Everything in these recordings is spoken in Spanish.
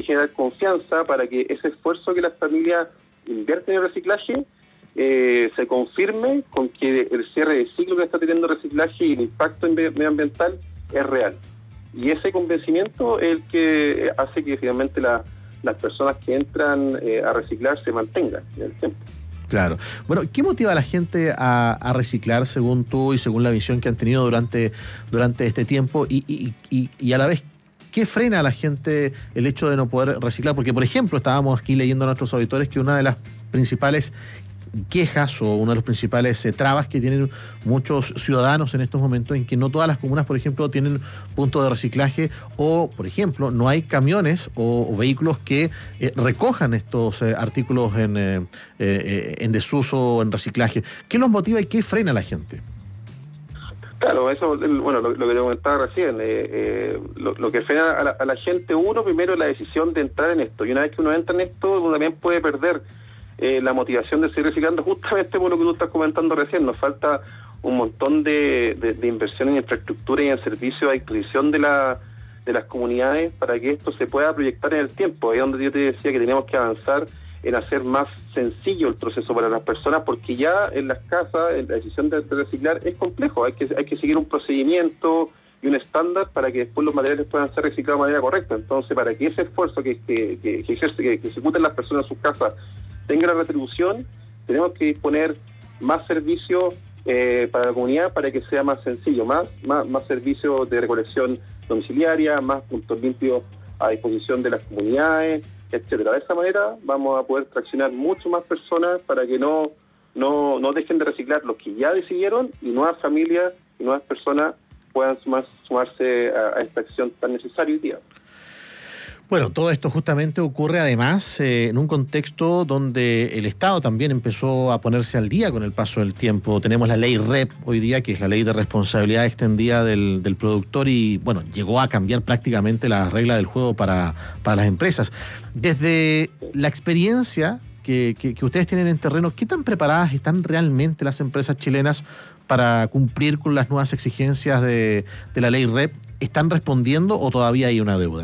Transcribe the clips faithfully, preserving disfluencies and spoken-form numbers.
generar confianza para que ese esfuerzo que las familias invierten en el reciclaje eh, se confirme con que el cierre de ciclo que está teniendo el reciclaje y el impacto medioambiental es real. Y ese convencimiento es el que hace que finalmente la, las personas que entran eh, a reciclar se mantengan en el tiempo. Claro. Bueno, ¿qué motiva a la gente a, a reciclar según tú y según la visión que han tenido durante, durante este tiempo? Y, y, y, y a la vez, ¿qué frena a la gente el hecho de no poder reciclar? Porque, por ejemplo, estábamos aquí leyendo a nuestros auditores que una de las principales quejas o uno de los principales eh, trabas que tienen muchos ciudadanos en estos momentos en que no todas las comunas, por ejemplo, tienen puntos de reciclaje o, por ejemplo, no hay camiones o, o vehículos que eh, recojan estos eh, artículos en, eh, eh, en desuso o en reciclaje. ¿Qué los motiva y qué frena a la gente? Claro, eso, bueno, lo, lo que te comentaba recién, eh, eh, lo, lo que frena a la, a la gente, uno, primero la decisión de entrar en esto, y una vez que uno entra en esto, uno también puede perder Eh, la motivación de seguir reciclando, justamente por lo que tú estás comentando recién. Nos falta un montón de, de, de inversión en infraestructura y en servicios a disposición de, la, de las comunidades para que esto se pueda proyectar en el tiempo. Ahí es donde yo te decía que teníamos que avanzar en hacer más sencillo el proceso para las personas, porque ya en las casas la decisión de, de reciclar es complejo. Hay que, hay que seguir un procedimiento y un estándar para que después los materiales puedan ser reciclados de manera correcta. Entonces, para que ese esfuerzo que, que, que, que, ejerce, que, que ejecuten las personas en sus casas tenga la retribución, tenemos que disponer más servicios eh, para la comunidad para que sea más sencillo, más, más, más servicios de recolección domiciliaria, más puntos limpios a disposición de las comunidades, etcétera. De esa manera vamos a poder traccionar mucho más personas para que no, no, no dejen de reciclar los que ya decidieron y nuevas familias y nuevas personas puedan sumar, sumarse a, a esta acción tan necesaria hoy día. Bueno, todo esto justamente ocurre además eh, en un contexto donde el Estado también empezó a ponerse al día con el paso del tiempo. Tenemos la ley R E P hoy día, que es la ley de responsabilidad extendida del, del productor y, bueno, llegó a cambiar prácticamente las reglas del juego para, para las empresas. Desde la experiencia que, que, que ustedes tienen en terreno, ¿qué tan preparadas están realmente las empresas chilenas para cumplir con las nuevas exigencias de, de la ley R E P? ¿Están respondiendo o todavía hay una deuda?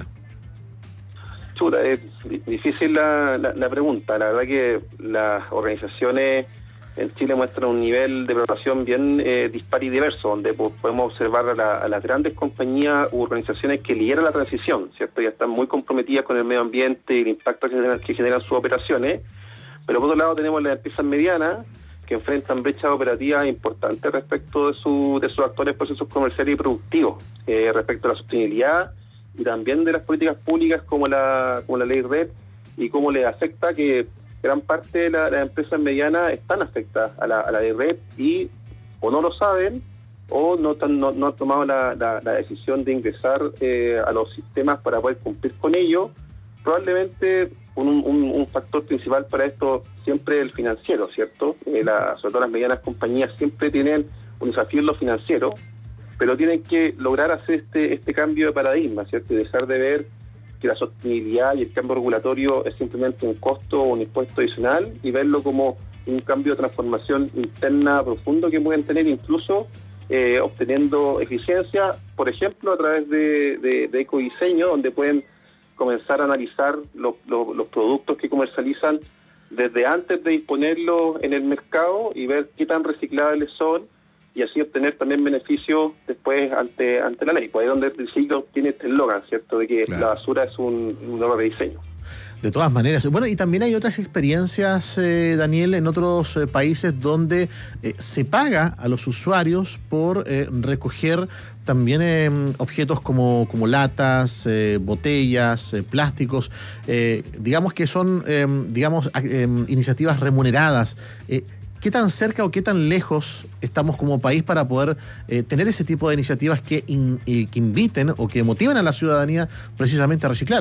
Chuta, es difícil la, la, la pregunta. La verdad que las organizaciones en Chile muestran un nivel de preparación bien eh, dispar y diverso, donde pues, podemos observar a, la, a las grandes compañías u organizaciones que lideran la transición, ¿cierto? Ya están muy comprometidas con el medio ambiente y el impacto que generan, que generan sus operaciones. Pero por otro lado tenemos las empresas medianas que enfrentan brechas operativas importantes respecto de, su, de sus actuales procesos comerciales y productivos, eh, respecto a la sostenibilidad y también de las políticas públicas como la como la ley R E P y cómo les afecta que gran parte de la, las empresas medianas están afectadas a la, a la ley R E P y o no lo saben o no, tan, no, no han tomado la, la, la decisión de ingresar eh, a los sistemas para poder cumplir con ello. Probablemente un, un, un factor principal para esto siempre es el financiero, ¿cierto? Eh, la, sobre todo las medianas compañías siempre tienen un desafío en lo financiero, pero tienen que lograr hacer este este cambio de paradigma, ¿cierto? Y dejar de ver que la sostenibilidad y el cambio regulatorio es simplemente un costo o un impuesto adicional y verlo como un cambio de transformación interna profundo que pueden tener, incluso eh, obteniendo eficiencia, por ejemplo, a través de, de, de ecodiseño, donde pueden comenzar a analizar los, los, los productos que comercializan desde antes de disponerlos en el mercado y ver qué tan reciclables son, y así obtener también beneficios después ante ante la ley. Pues ahí es donde el ciclo tiene este eslogan, ¿cierto?, de que claro, la basura es un, un nuevo rediseño. De todas maneras. Bueno, y también hay otras experiencias, eh, Daniel, en otros eh, países donde eh, se paga a los usuarios por eh, recoger también eh, objetos como, como latas, eh, botellas, eh, plásticos, eh, digamos que son eh, digamos eh, iniciativas remuneradas. Eh, ¿Qué tan cerca o qué tan lejos estamos como país para poder eh, tener ese tipo de iniciativas que, in, eh, que inviten o que motiven a la ciudadanía precisamente a reciclar?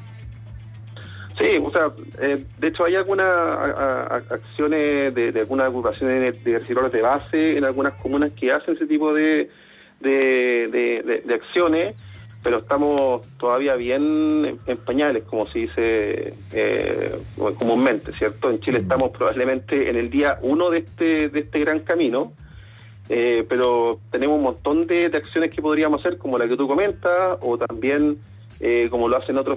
Sí, o sea, eh, de hecho hay algunas a, a, acciones de, de algunas agrupaciones de recicladores de base en algunas comunas que hacen ese tipo de, de, de, de, de acciones, pero estamos todavía bien en pañales, como se dice eh, comúnmente, ¿cierto? En Chile estamos probablemente en el día uno de este de este gran camino, eh, pero tenemos un montón de, de acciones que podríamos hacer, como la que tú comentas, o también, eh, como lo hacen otros